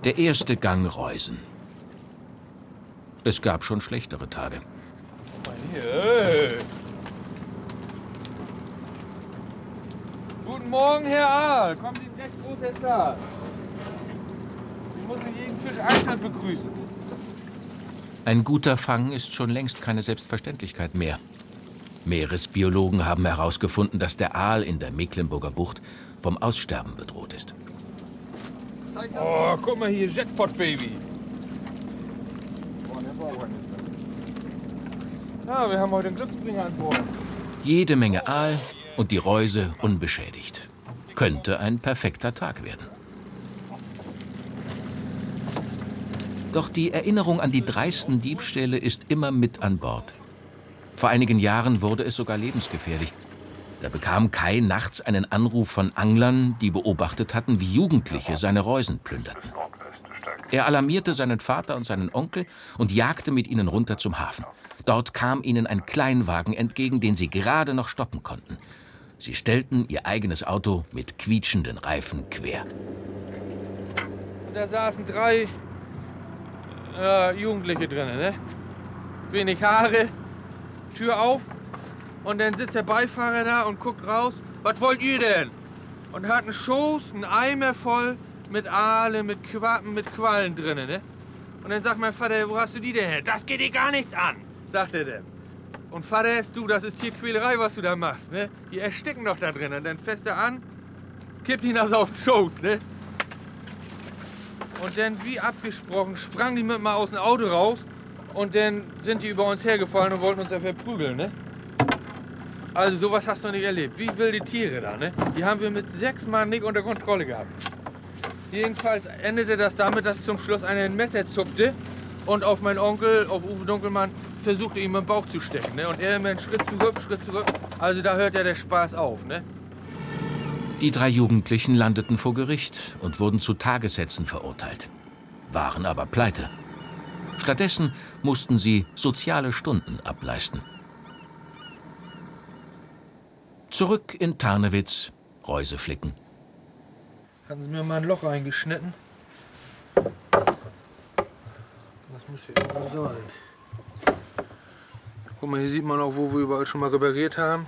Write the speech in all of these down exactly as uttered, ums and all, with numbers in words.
Der erste Gang Reusen. Es gab schon schlechtere Tage. Hey. Guten Morgen, Herr Aal. Kommen Sie recht groß jetzt da. Ich muss jeden Fisch einzeln begrüßen. Ein guter Fang ist schon längst keine Selbstverständlichkeit mehr. Meeresbiologen haben herausgefunden, dass der Aal in der Mecklenburger Bucht vom Aussterben bedroht ist. Oh, guck mal hier, Jackpot Baby. Ja, wir haben heute einen Glücksbringer an Bord. Jede Menge Aal und die Reuse unbeschädigt. Könnte ein perfekter Tag werden. Doch die Erinnerung an die dreisten Diebstähle ist immer mit an Bord. Vor einigen Jahren wurde es sogar lebensgefährlich. Da bekam Kai nachts einen Anruf von Anglern, die beobachtet hatten, wie Jugendliche seine Reusen plünderten. Er alarmierte seinen Vater und seinen Onkel und jagte mit ihnen runter zum Hafen. Dort kam ihnen ein Kleinwagen entgegen, den sie gerade noch stoppen konnten. Sie stellten ihr eigenes Auto mit quietschenden Reifen quer. Da saßen drei äh, Jugendliche drin, ne? Wenig Haare, Tür auf und dann sitzt der Beifahrer da und guckt raus. Was wollt ihr denn? Und hat einen Schoß, einen Eimer voll mit Aale, mit Quappen, mit Quallen drin, ne? Und dann sagt mein Vater, wo hast du die denn her? Das geht dir gar nichts an, sagt er dann. Und Vater, du, das ist hier Quälerei, was du da machst, ne? Die ersticken doch da drin. Und dann fässt er an, kippt ihn das auf den Schoß, ne? Und dann, wie abgesprochen, sprang die mit mal aus dem Auto raus. Und dann sind die über uns hergefallen und wollten uns ja verprügeln, ne? Also sowas hast du noch nicht erlebt. Wie wilde Tiere da, ne? Die haben wir mit sechs Mann nicht unter Kontrolle gehabt. Jedenfalls endete das damit, dass zum Schluss einer ein Messer zuckte und auf meinen Onkel, auf Uwe Dunkelmann, versuchte ihm im Bauch zu stecken, ne? Und er immer einen Schritt zurück, Schritt zurück. Also da hört ja der Spaß auf, ne? Die drei Jugendlichen landeten vor Gericht und wurden zu Tagessätzen verurteilt, waren aber pleite. Stattdessen mussten sie soziale Stunden ableisten. Zurück in Tarnewitz, Reuse flicken. Hatten Sie mir mal ein Loch reingeschnitten? Das muss hier irgendwo sein. Guck mal, hier sieht man auch, wo wir überall schon mal repariert haben.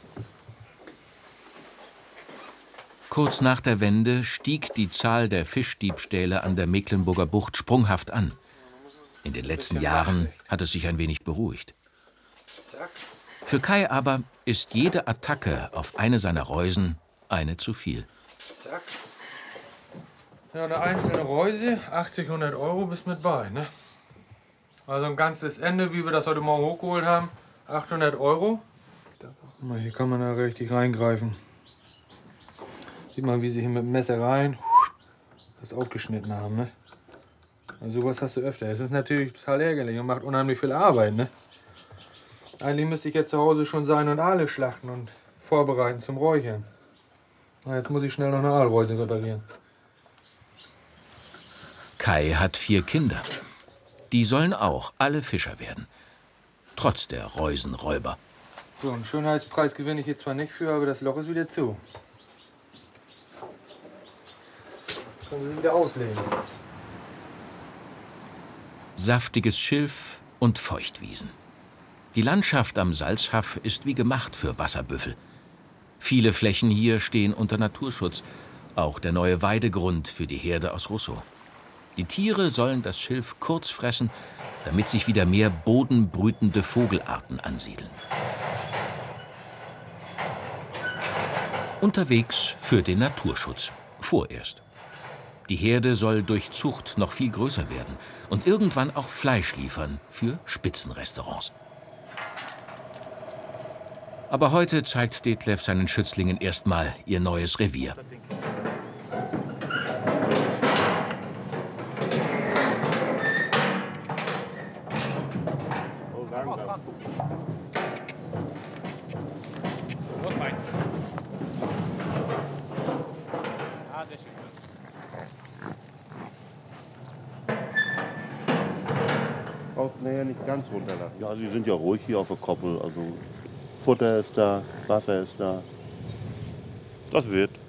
Kurz nach der Wende stieg die Zahl der Fischdiebstähle an der Mecklenburger Bucht sprunghaft an. In den letzten Jahren hat es sich ein wenig beruhigt. Für Kai aber ist jede Attacke auf eine seiner Reusen eine zu viel. Zack. Ja, eine einzelne Reuse, achtzig, hundert Euro bis mit bei, ne? Also ein ganzes Ende, wie wir das heute Morgen hochgeholt haben, achthundert Euro. Mal, hier kann man da richtig reingreifen. Sieht man, wie sie hier mit dem Messer rein das aufgeschnitten haben, ne? Also sowas hast du öfter. Es ist natürlich total ärgerlich und macht unheimlich viel Arbeit, ne? Eigentlich müsste ich jetzt zu Hause schon sein und Aale schlachten und vorbereiten zum Räuchern. Na, jetzt muss ich schnell noch eine Aalreuse reparieren. Kai hat vier Kinder. Die sollen auch alle Fischer werden. Trotz der Reusenräuber. So, einen Schönheitspreis gewinne ich jetzt zwar nicht für, aber das Loch ist wieder zu. Können Sie wieder auslegen. Saftiges Schilf und Feuchtwiesen. Die Landschaft am Salzhaff ist wie gemacht für Wasserbüffel. Viele Flächen hier stehen unter Naturschutz. Auch der neue Weidegrund für die Herde aus Russow. Die Tiere sollen das Schilf kurz fressen, damit sich wieder mehr bodenbrütende Vogelarten ansiedeln. Unterwegs für den Naturschutz. Vorerst. Die Herde soll durch Zucht noch viel größer werden und irgendwann auch Fleisch liefern für Spitzenrestaurants. Aber heute zeigt Detlef seinen Schützlingen erstmal ihr neues Revier. Braucht nachher nicht ganz runterlassen. Ja, sie sind ja ruhig hier auf der Koppel. Also Futter ist da, Wasser ist da. Das wird.